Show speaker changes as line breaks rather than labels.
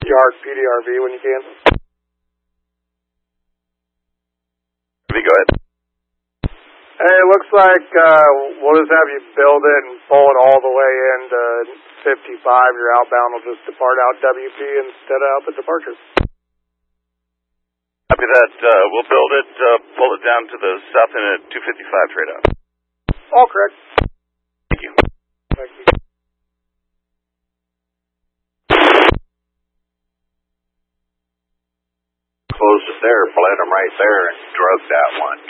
Yard PDRV when you can.
Go ahead.
Hey, it looks like we'll just have you build it and pull it all the way into 55. Your outbound will just depart out WP instead of out the departure.
Copy that. We'll build it, pull it down to the south end at 255 trade out.
All correct.
Thank you.
Thank you.
Closed it there, bled them right there, and drug that one.